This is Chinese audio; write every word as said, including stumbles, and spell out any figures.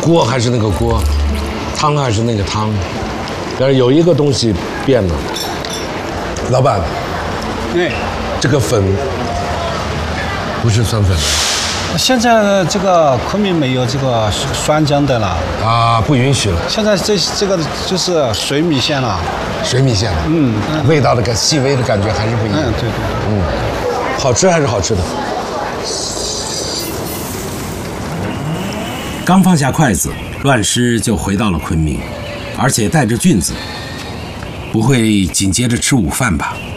锅还是那个锅，汤还是那个汤，但是有一个东西变了。老板， 哎， 这个粉不是酸粉现在这个昆明没有这个酸浆的了啊，不允许了。 现在这这个就是水米线了， 水米线了。 嗯， 味道的感细微的感觉还是不一样。 嗯，对对， 嗯，好吃还是好吃的。 刚放下筷子，乱师就回到了昆明，而且带着菌子，不会紧接着吃午饭吧？